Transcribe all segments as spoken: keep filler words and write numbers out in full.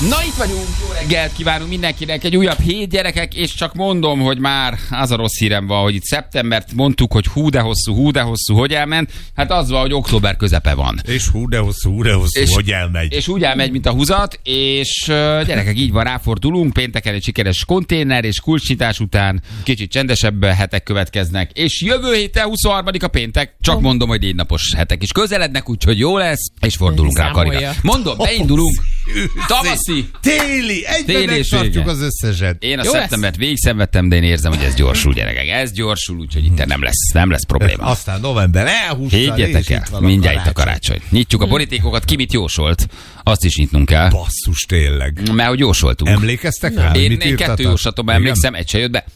Na itt vagyunk, jó reggelt kívánunk mindenkinek, egy újabb hét gyerekek, és csak mondom, hogy már az a rossz hírem van, hogy itt szeptembert mondtuk, hogy hú de hosszú, hú de hosszú, hogy elment, hát az van, hogy október közepe van. És hú de hosszú, hú de hosszú, és, hogy elmegy. És úgy elmegy, mint a húzat, és gyerekek, így van, ráfordulunk, pénteken egy sikeres konténer, és kulcsnyitás után kicsit csendesebb hetek következnek, és jövő héten huszonharmadika péntek, csak mondom, hogy négy napos hetek is közelednek, úgyhogy jó lesz, és fordulunk rá a karira. Mondom, beindulunk, tavaszi, téli, egyben megtartjuk az összeset. Én a jó szeptembert végigszenvedtem, de én érzem, hogy ez gyorsul, gyerekek. Ez gyorsul, úgyhogy itt nem lesz, nem lesz probléma. Aztán november elhúzta. Higgyétek el, mindjárt itt a karácsony. Nyitjuk a borítékokat, ki mit jósolt, azt is nyitnunk kell. Basszus, tényleg. Mert hogy jósoltunk. Emlékeztek rá? Én, én kettő jóslatomban emlékszem, egy se jött be.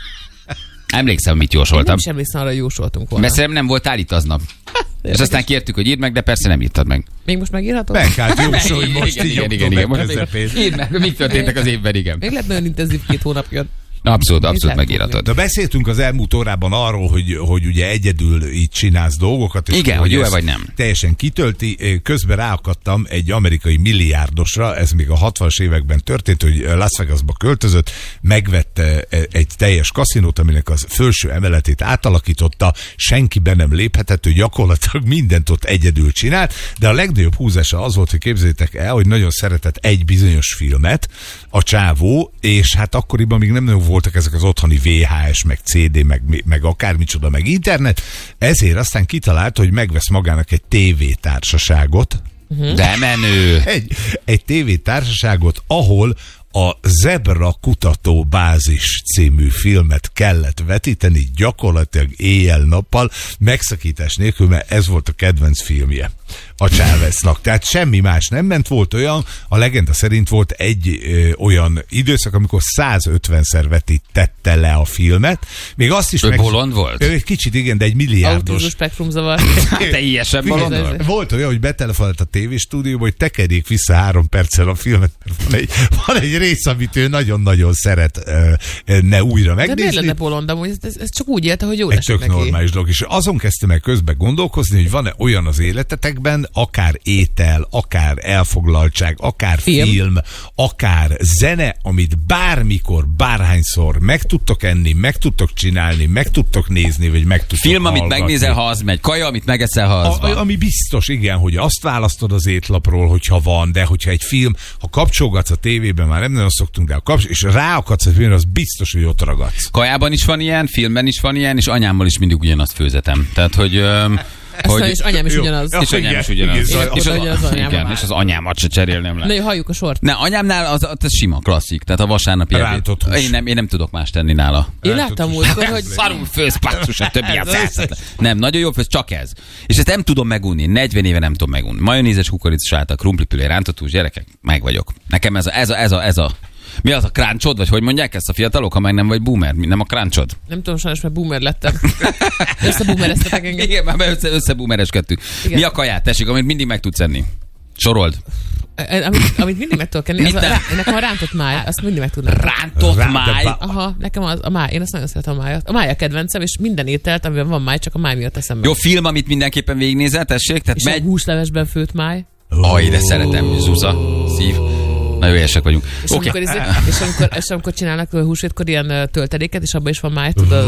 Emlékszem, mit jósoltam. Én nem is emlékszem arra, hogy jósoltunk volna. Mert szerintem nem voltál itt aznap. És aztán kértük, hogy írd meg, de persze nem írtad meg. Még most megírhatom? Meg hát jósolj most igen, így igen, igen, igen. október Írd meg, mit történtek az évben, igen. Még lehet nagyon intenzív két hónapja. Abszolút, abszolút megírhatod. De beszéltünk az elmúlt órában arról, hogy, hogy ugye egyedül így csinálsz dolgokat. És igen, hogy jó-e vagy nem. Teljesen kitölti. Közben ráakadtam egy amerikai milliárdosra, ez még a hatvanas években történt, hogy Las Vegasba költözött, megvette egy teljes kaszinót, aminek az felső emeletét átalakította, senki be nem léphetett, ő gyakorlatilag mindent ott egyedül csinált, de a legnagyobb húzása az volt, hogy képzeljétek el, hogy nagyon szeretett egy bizonyos filmet, a csávó, és hát akkoriban még nem nagyon voltak ezek az otthoni vé há es, meg cé dé, meg, meg akármicsoda, meg internet, ezért aztán kitalált, hogy megvesz magának egy tévétársaságot. Uh-huh. De menő! Egy, egy tévétársaságot, ahol a Zebra kutató bázis című filmet kellett vetíteni gyakorlatilag éjjel-nappal, megszakítás nélkül, mert ez volt a kedvenc filmje a Cháveznak. Tehát semmi más nem ment, volt olyan, a legenda szerint volt egy ö, olyan időszak, amikor százötvenszer vetítette le a filmet. Még azt is ő meg... bolond volt? Ő egy kicsit igen, de egy milliárdos. Autizmus spektrum zavar. Te ilyesebb bolond volt? Volt olyan, hogy betelefonált a tévéstúdióba, hogy tekerjék vissza három perccel a filmet, mert van egy, van egy rész, amit ő nagyon-nagyon szeret uh, ne újra megnézni. De miért lenne bolond, amúgy ez, ez csak úgy élte, hogy jó egy esik tök neki. normális dolog. És azon kezdtem el közben gondolkozni, hogy van-e olyan az életetekben, akár étel, akár elfoglaltság, akár film, film akár zene, amit bármikor, bárhányszor meg tudtok enni, meg tudtok csinálni, meg tudtok nézni, vagy meg tudtok film, amit hallgatni. megnézel, ha az megy. Kaja, amit megeszel, ha az a, van. Ami biztos, igen, hogy azt választod az étlapról, hogyha van, de hogyha egy film, ha kapcsolgatsz a tévében, már nem nagyon szoktunk, de ha kapcsol, és ráakadsz a filmre, az biztos, hogy ott ragadsz. Kajában is van ilyen, filmben is van ilyen, és anyámmal is mindig ugyanazt főzetem. Tehát, hogy... Öm, Hogy, és anyám is ugyanaz. És anyám is ugyanaz. És, és, az, igen, és az anyámat se cserélnem le. Na jó, halljuk a sort. Ne, anyámnál az, az sima, klasszik. Tehát a vasárnapi rántott hús. Én nem, én nem tudok más tenni nála. Én láttam múltkor, hogy... Szarul főz, passzus, a többi a felszett. Nem, nagyon jó főz, csak ez. És ezt nem tudom megunni, negyven éve nem tudom megunni. Majonézes, kukoricás által, krumplipülé, rántott hús, gyerekek, meg vagyok. Nekem ez a, ez a, ez a, ez a mi az a crunchod, vagy hogy mondják ezt a fiatalok, ha meg nem vagy boomer? Nem a crunchod? Nem tudom, sajnos, mert boomer lettem. Összeboomereztetek engem. Igen, már össze, összeboomereskedtünk. Mi a kaját, tessék, amit mindig meg tudsz enni? Sorold. Amit, amit mindig meg tudok enni, az a, rá, nekem a rántott máj, azt mindig meg tudnám. Rántott Rá, máj? Aha, nekem az, a máj, én azt nagyon szeretem a májat. A máj a kedvencem, és minden ételt, amiben van máj, csak a máj miatt eszembe. Jó film, amit mindenképpen végignézel, tessék? Tehát és megy... a húslevesben főtt máj. Aj, de szeretem, Zsuzsa, szív. Nagyon éhesek vagyunk. És, okay. amikor, izé, és, amikor, és amikor csinálnak húsvétkor ilyen tölteléket, és abban is van máj, tudod?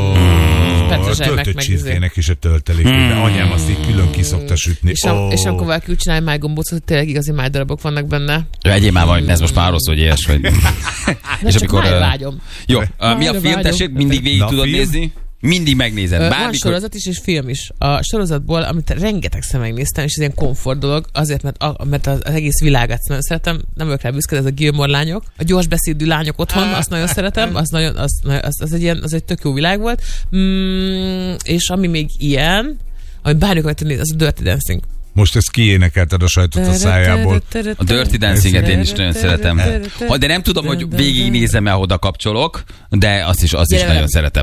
A töltött csirkének is a töltelék, de anyám azt így külön ki szokta sütni. És, am, és amikor valaki úgy csinálja májgombócot, tényleg igazi májdarabok vannak benne. Egyéb már van, ez most már rossz, hogy éhes vagy. És amikor vágyom. Jó, mi a film, tessék, mindig végig tudod nézni? Mindig megnézed. Bármikor... Van sorozat is, és film is. A sorozatból, amit rengetegszer megnéztem, és ez ilyen komfort dolog, azért, mert, a, mert az, az egész világát nagyon szeretem, nem vagyok rá büszke, ez a Gilmore lányok. A gyors beszédű lányok otthon, azt nagyon szeretem, az, nagyon, az, az, az, egy ilyen, az egy tök jó világ volt. Mm, és ami még ilyen, ami bármikor néz, az a Dirty Dancing. Most ezt kiénekelted a sajtot a szájából. A Dirty Dancing-et én is nagyon szeretem. De nem tudom, hogy végignézem-e, oda kapcsolok, de azt is, azt is nagyon szeretem.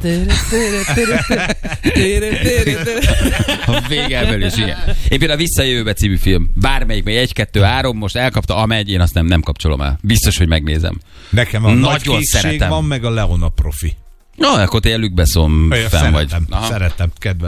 A végelből is, igen. Én például a Visszajövőbe című film. Bármelyik, meg egy, kettő, három, most elkapta, amegy, én azt nem, nem kapcsolom el. Biztos, hogy megnézem. Nekem a nagyon nagy készség szeretem. Van, meg a Leona profi. No, akkor te Lükbeszom fenn vagy. Szeretem, kedvelem.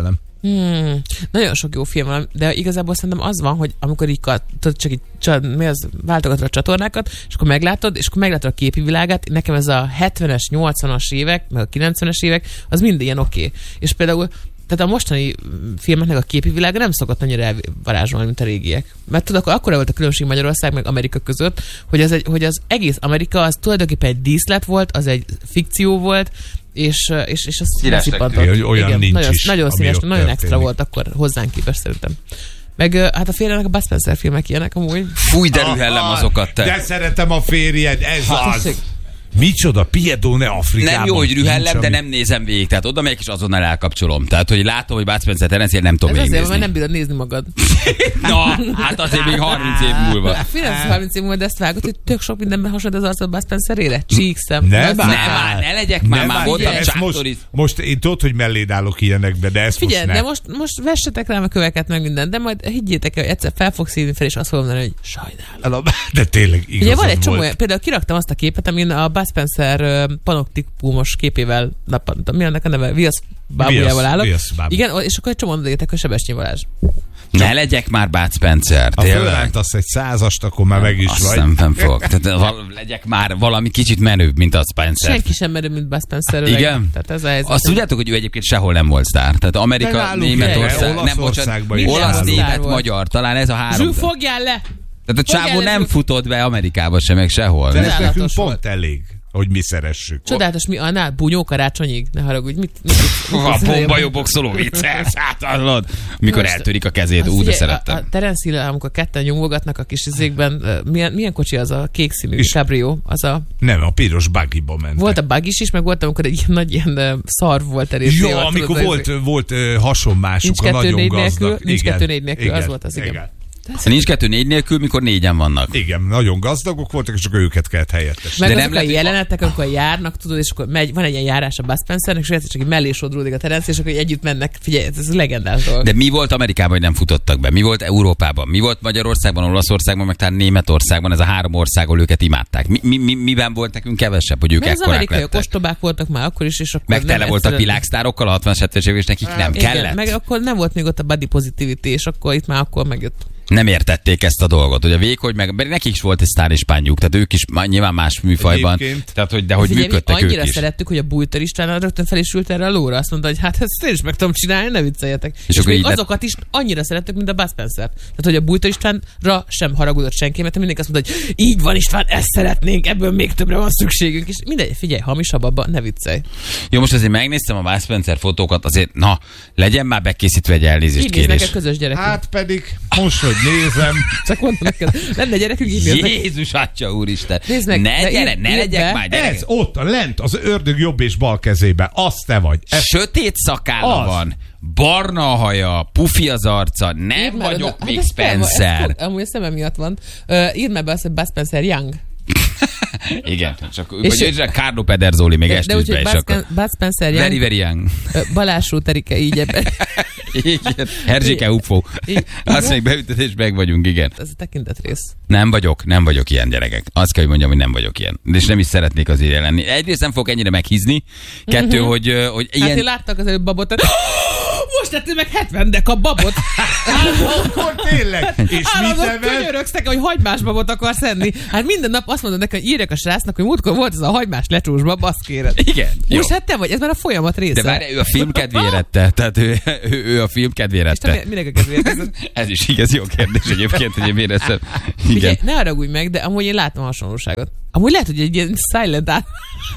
Hmm, nagyon sok jó film van, de igazából szerintem az van, hogy amikor így tudod, csak így csad, mi az, váltogatod a csatornákat, és akkor meglátod, és akkor meglátod a képi világát, nekem ez a hetvenes, nyolcvanas évek, meg a kilencvenes évek, az mind ilyen oké. Okay. És például tehát a mostani filmeknek a képi világa nem szokott annyira elvarázsolni, mint a régiek. Mert tudod, akkor akkora volt a különbség Magyarország meg Amerika között, hogy az, egy, hogy az egész Amerika az tulajdonképpen egy díszlet volt, az egy fikció volt, és, és, és az szippantott. Olyan igen, nincs nagyon, is, nagyon színes, nagyon történik. extra volt akkor hozzánk képest szerintem. Meg hát a férjenek a Bud Spencer filmek ilyenek amúgy. Fúj, de rühellem azokat te. De szeretem a férjed, ez Hát, az. Micsoda, Piedone Afrikában. Nem jó, hogy rühellem, nincs, de ami- nem nézem végig. Tehát oda megyek és azonnal elkapcsolom. Tehát, hogy látom, hogy Bud Spencer Terence, nem tudom Ez azért, mert végignézni. nem bírod nézni magad. Na, hát azért még harminc év múlva. Félesz harminc év múlva, de ezt vágod, hogy tök sok mindenben hasonlít az arcod Bud Spencerére? Csíkszem. Nem, Nagy nem, Nem, bár- már ne legyek már, Nem, már már voltam figyelj, ezt most, csátorit. most én tudod, hogy melléd állok ilyenekbe, de ezt Figyelj, most de ne. most, most vessetek rám a köveket meg minden, de majd higgyétek el, hogy egyszer fel fogsz írni fel, és azt fogom mondani, hogy sajnálom. De tényleg igazad Ugye van egy csomó, volt. például kiraktam azt a képet, amin a Bud Spencer ö, panoptikumos képével, nappant, mi annak a neve, viasz bábujával Viasz- állok. viasz bábú. Igen, és akkor egy csomó odaírták, hogy Sebestyén Balázs. Ne legyek már Bud Spencer, Ha tényleg. fölrántasz egy százast, akkor már meg is Azt vagy. nem, nem fog. Tehát val- legyek már valami kicsit menőbb, mint a Spencer. Senki sem merő, mint Bud Spencer öreg. Igen? Tehát ez a helyzet. Azt tudjátok, hogy ő egyébként sehol nem volt sztár. Tehát De Amerika, nálunk Németország, igen, nem, bocsánat, Olaszországban is olasz, sztár német, volt. magyar, talán ez a három. Zsú, fogjál le! Tehát a csávó Fogjál le, nem Zsú. futott be Amerikába sem, meg sehol. De ez Csodálatos nekünk volt. pont elég, hogy mi szeressük. Csodálatos, mi annál? Bunyó karácsonyig? Ne haragudj, mit? mit, mit, A mit bomba jó boxoló vicces, hát hallod? Mikor Most- eltörik a kezét, Azt úgy de figyelj, szerettem. A, a Terence Hill, amikor ketten nyomvogatnak a kis izékben, uh, milyen, milyen kocsi az a kék színű És- cabrio? Az a, Nem, a piros buggyba mentek. volt a bugis is, meg volt, amikor egy ilyen nagy ilyen uh, szarv volt erésztél. Jó, amikor volt, volt uh, hasonmásuk, Nincs a kettő nagyon négy gazdag. nélkül, nincs Igen, kettő négy nélkül, igen, az volt az, igen. Nincs kettő négy nélkül, mikor négyen vannak. Igen, nagyon gazdagok voltak, és csak őket kellett helyettesíteni. Meg De de nem azok a lehet, hogy- jelenetek, amikor járnak, tudod, és akkor megy, van egy ilyen járás a Bud Spencernek, és egyszer csak így mellé sodródik a Terence, és akkor együtt mennek. Figyelj, ez legendás dolog. De mi volt Amerikában, hogy nem futottak be? Mi volt Európában? Mi volt Magyarországban, Olaszországban, meg talán Németországban? Ez a három országból őket imádták. Mi, mi, mi, miben volt nekünk kevesebb, hogy ők Mert az ekkorák amerikaiak lettek? ostobák voltak már akkor is, és akkor Meg nem tele voltak egyszerűen- világsztárokkal a hatvanas hetvenes évek, és nekik nem Igen, kellett. meg akkor nem volt még ott a body positivity, és akkor itt már akkor megjött. Nem értették ezt a dolgot, hogy a vékony, meg mert nekik is volt egy sztárispányuk, tehát ők is má- nyilván más műfajban, Egyébként. tehát hogy, de hogy Figyelj, működtek mi annyira ők is. szerettük, hogy a Bújtor István rögtön fel is ült erre a lóra, azt mondta, hogy hát ezt én is meg tudom csinálni, ne vicceljetek. És, és akkor még így lett- azokat is annyira szerettük, mint a Bud Spencer. Tehát, hogy a Bújtor Istvánra sem haragudott senki, mert mindenki azt mondta, hogy így van István, ezt szeretnénk, ebből még többre van szükségünk. És mindegy, figyelj, hamisabb abba, ne viccelj. Jó, most azért megnéztem a Bud Spencer fotókat, azért, na, legyen már bekészítve egy elnézést Így néznek kérés. a közös gyerekünk. Hát pedig, most, hogy nézem, Csak mondom neked, lenne gyerekünk, így néznek. Jézus atya úristen! Nézd meg, ne de gyere, ír- ne írd legyek be. már gyerek! ez ott, a lent, az ördög jobb és bal kezébe, az te vagy. Ez Sötét szakálla Az. van, barna a haja, pufi az arca, nem Írd már vagyok oda- még hát ez fel van, ez Spencer. fog- Amúgy a szemem miatt van. Uh, írd meg be azt, hogy Bud Spencer Young. Igen, csak És- vagy és Carlo Pederzoli még De, de estűzbe úgyhogy is Bud, akkor. Spen- Bud Spencer Very, Young, very young. ö, Balázsó Terike, így ebben. Igen. Erzsike Ufó. Igen. Azt még beütött, és meg vagyunk, igen. Ez a tekintetrész. Nem vagyok, nem vagyok ilyen gyerekek. Azt kell, hogy mondjam, hogy nem vagyok ilyen. És nem is szeretnék azért ilyen lenni. Egyrészt nem fogok ennyire meghízni. Kettő, hogy, ö, hogy Hát ilyen... én láttak az előbb babot, hogy most tettél meg hetven dek a babot. akkor tényleg. És mit Állandóan nevel? könyörögsz nekem, hogy hagymás babot akarsz enni. Hát minden nap azt mondod nekem, hogy írjak a srácnak, hogy múltkor volt ez a hagymás lecsós bab, azt kéred. Igen, jó. Most hát te vagy, ez már a folyamat része. De várj, ő a film kedvéért ette. Tehát ő, ő, ő a film kedvéért És te ette. mi- minek a kedvéért? Ez- Ez is igaz, jó kérdés egyébként, hogy én éreztem. Figyelj, Igen. ne haragudj meg, de amúgy én látom a hasonlóságot. Amúgy lehet, hogy egy ilyen silent át...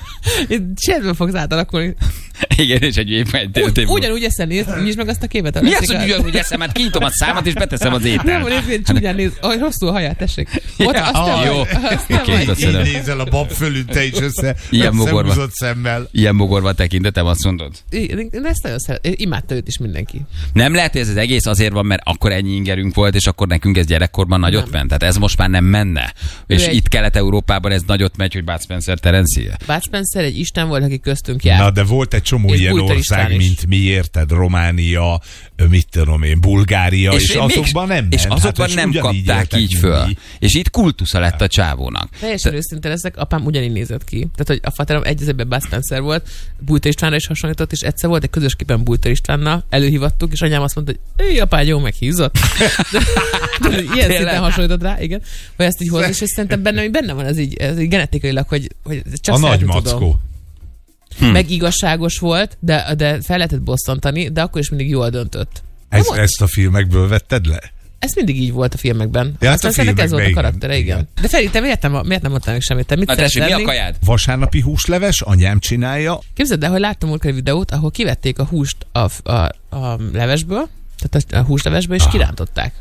Csetben fogsz átalakulni. Igen, és egy éppen egy Úgy, ugyanúgy eszel néz, nyisd meg azt a képet. Mi az, hogy ugyanúgy eszem, hát kinyitom a számat, és beteszem az Nem, ételt. hogy ez csúnyán néz, oh, rosszul a haját, tessék. Ott, Ja, azt te jó. vagy, azt te Oké, vagy. köszönöm. Így nézel a bab fölül, te is össze, Ilyen mogorva. összehúzott szemmel. Ilyen mogorva tekintetem, azt mondod. Én, én ezt nagyon szeretem. Imádta őt is mindenki. Nem lehet, hogy ez az egész azért van, mert akkor ennyi ingerünk volt, és akkor nekünk ez gyerekkorban nagyot Nem. ment. Tehát ez most már nem menne. És egy- itt Kelet-Európában ez nagyot megy, hogy Bud Spencer Terence. Bud Spencer egy isten volt, aki köztünk jár. Na, de volt egy csomó csomó És ilyen Bújtor ország, István is. mint mi, érted, Románia, mit tudom én, Bulgária, és, és azokban nem ment. És azokban hát, nem kapták éltek, így föl. Mi. És itt kultusza lett a csávónak. Teljesen őszinte leszek, apám ugyanígy nézett ki. Tehát, hogy a faterom egy egyben Bud Spencer volt, Bújtor Istvánra is hasonlított, és egyszer volt egy közös képen Bújtor Istvánnal, előhívattuk, és anyám azt mondta, hogy ő apád jó meghízott. De, de, de, ilyen szinten hasonlított rá, igen. Hogy ezt így hozzá, és szerintem benne, benne van ez így, ez így genetikailag, hogy, hogy csak a nagy mackó. tudom. Hm. Meg igazságos volt, de, de fel lehetett bosszantani, de akkor is mindig jól döntött. Ez, ezt a filmekből vetted le? Ez mindig így volt a filmekben. Ja, Aztán szerintem ez volt a karaktere, igen. igen. De Feri, te miért nem, miért nem mondtál még semmit? Te mit Na tessék, mi a kajád? Vasárnapi húsleves, anyám csinálja. Képzeld el, hogy láttam múltkor egy videót, ahol kivették a húst a, a, a levesből, tehát a, a húslevesből, és ah. kirántották.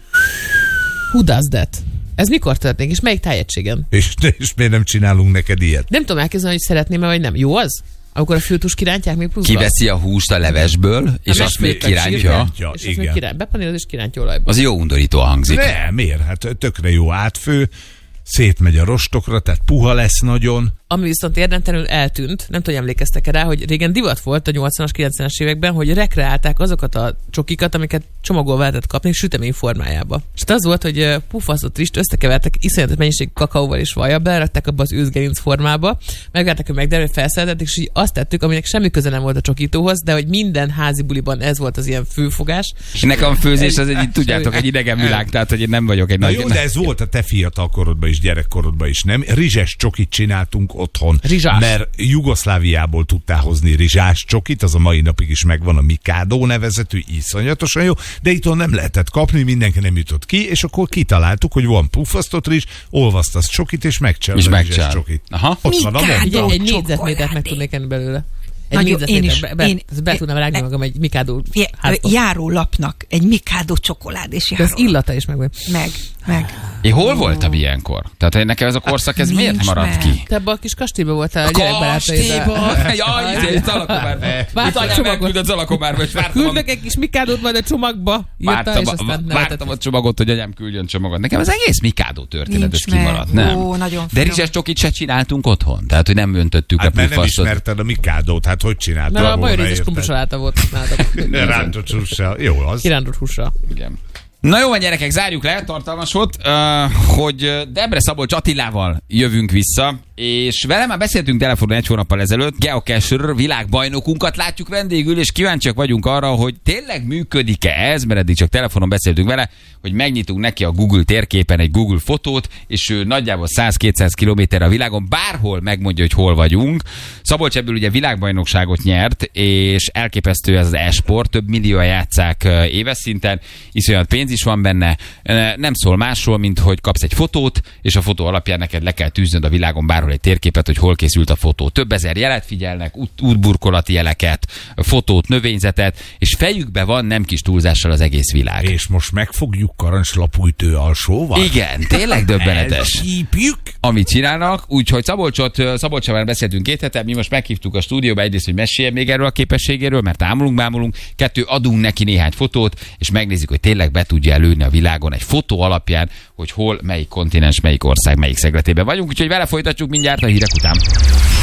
Who does that? Ez mikor történik, és melyik tájegységen? És, és miért nem csinálunk neked ilyet? Nem tudom elképzelni, hogy szeretném-e, vagy nem. Jó az? Akkor a fültus kirántják még pluszba? Kiveszi a húst a levesből, és nem azt még kirántja. Ja, és azt még kiránt, bepanírod és kirántja olajba. Az jó undorító hangzik. Nem, miért? Hát tökre jó átfő, szétmegy a rostokra, tehát puha lesz nagyon. Ami viszont érdemtelenül eltűnt, nem tudom, emlékeztek rá, hogy régen divat volt a nyolcvanas, kilencvenes években, hogy rekreálták azokat a csokikat, amiket csomagolva lehetett kapni sütemény formájába. És az volt, hogy pufasztott rist összekevertek iszonyatos mennyiségű kakaóval és vajjal, belerakták abba az őzgerinc formába, megvárták, hogy megderül, felszereltették, és így azt tettük, aminek semmi köze nem volt a csokítóhoz, de hogy minden házi buliban ez volt az ilyen főfogás. És nekem a főzés az egy, tudjátok, egy idegen világ, tehát hogy én nem vagyok egy Na nagy... jó, de ez volt a te fiatal korodban is, gyerekkorodban is, nem? Rizses csokit csináltunk otthon. Rizsás. Mert Jugoszláviából tudtál hozni rizsás csokit, az a mai napig is megvan, a Mikado nevezetű, iszonyatosan jó, de itthon nem lehetett kapni, mindenki nem jutott ki, és akkor kitaláltuk, hogy van puffasztott rizs, olvasztasz csokit, és megcsinálod a rizsás csokit. Aha. Ott van a Ugye, egy négyzetmétert meg tudnék enni belőle. Egy Nagyon, én is. Be, be, én, be tudnám rágni magam egy Mikado házba. Járólapnak egy Mikado csokoládés járólap. De az illata is megvan. Meg, meg. Én hol voltam ilyenkor? Tehát nekem ez a korszak, ez Nincs miért maradt meg. ki? Te abban a kis kastélyban voltál a A gyerekbarátaiddal. kastélyban! Jaj, itt Zalakomárban. Itt anyám elküldött Zalakomárba, és vártam. Küld meg egy kis Mikádót majd a csomagba. Vártam, vártam a csomagot, hogy anyám küldjön csomagot. Nekem az egész Mikádó történet, ez kimaradt, nem? Ó, nagyon de rizses csokit se csináltunk otthon. Tehát, hogy nem öntöttük hát a puffasztot. Hát nem ismerted a Mikádót, hát hogy csináltad volna? volna? Mert a majonézes krumplisaláta volt nálatok. Rántott hússal. Jó az. Kirántott hússal. Igen. Na jó, gyerekek, zárjuk le, tartalmas volt, uh, hogy Debre Szabolcs Attilával jövünk vissza, és vele már beszéltünk telefonon egy hónappal ezelőtt, geocacher világbajnokunkat látjuk vendégül, és kíváncsiak vagyunk arra, hogy tényleg működik-e ez, mert eddig csak telefonon beszéltünk vele, hogy megnyitunk neki a Google térképen egy Google fotót, és ő nagyjából száz-kétszáz kilométerre a világon bárhol megmondja, hogy hol vagyunk. Szabolcs ebből ugye világbajnokságot nyert, és elképesztő ez az e-sport, több millióan játsszák éves szinten, iszonyat pénz is van benne, nem szól másról, mint hogy kapsz egy fotót, és a fotó alapján neked le kell tűznöd a világon bárhol egy térképet, hogy hol készült a fotó. Több ezer jelet figyelnek, út, útburkolati jeleket, fotót, növényzetet, és fejükbe van nem kis túlzással az egész világ. És most megfogjuk karancslapújtő alsóval? Igen, tényleg döbbenetes. Amit csinálnak, úgyhogy Szabolcsot, Szabolccsal már beszéltünk két hete, mi most meghívtuk a stúdióba egyrészt, hogy meséljen még erről a képességéről, mert ámulunk, bámulunk, kettő, adunk neki néhány fotót, és megnézzük, hogy tényleg be tudja előni a világon egy fotó alapján, hogy hol, melyik kontinens, melyik ország, melyik szegletében vagyunk, úgyhogy vele folytatjuk mindjárt a hírek után.